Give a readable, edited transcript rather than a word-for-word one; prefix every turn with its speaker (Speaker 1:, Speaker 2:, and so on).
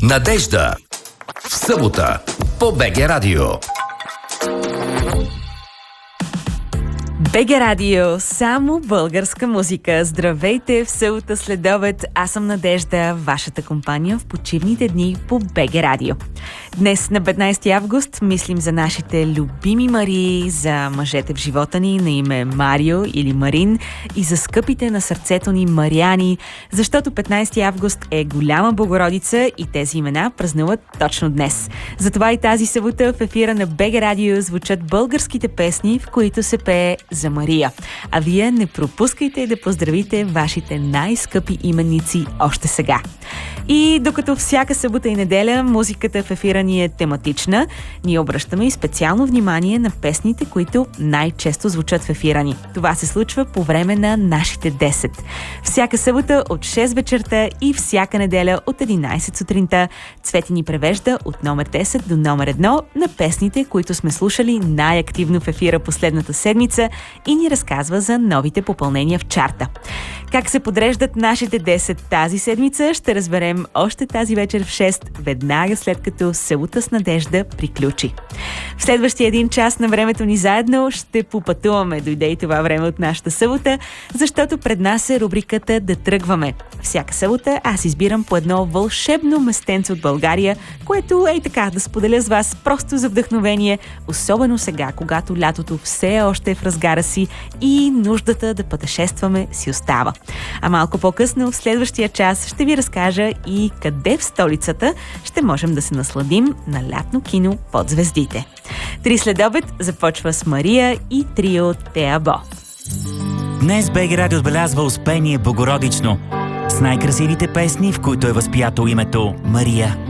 Speaker 1: Надежда в събота по БГ Радио.
Speaker 2: БГ Радио, само българска музика. Здравейте в събота следобед. Аз съм Надежда, вашата компания в почивните дни по БГ Радио. Днес на 15 август мислим за нашите любими Марии, за мъжете в живота ни на име Марио или Марин и за скъпите на сърцето ни Мариани, защото 15 август е голяма Богородица и тези имена празнуват точно днес. Затова и тази събота в ефира на БГ Радио звучат българските песни, в които се пее за Мария. А вие не пропускайте да поздравите вашите най-скъпи именници още сега. И докато всяка събота и неделя музиката в ефира ни е тематична, ние обръщаме и специално внимание на песните, които най-често звучат в ефира ни. Това се случва по време на нашите 10. Всяка събота от 6 вечерта и всяка неделя от 11 сутринта Цвети ни превежда от номер 10 до номер 1 на песните, които сме слушали най-активно в ефира последната седмица и ни разказва за новите попълнения в чарта. Как се подреждат нашите 10 тази седмица ще разберем още тази вечер в 6, веднага след като Събота с Надежда приключи. В следващия един час на времето ни заедно ще попътуваме, дойде и това време от нашата събота, защото пред нас е рубриката Да тръгваме. Всяка събота аз избирам по едно вълшебно местенце от България, което ей така да споделя с вас просто за вдъхновение, особено сега, когато лятото все още е в разгара си и нуждата да пътешестваме си остава. А малко по-късно в следващия час ще ви разкажа и къде в столицата ще можем да се насладим на лятно кино под звездите. 3 следобед започва с Мария и трио Теабо.
Speaker 3: Днес БГ Радио отбелязва Успение Богородично с най-красивите песни, в които е възпято името Мария.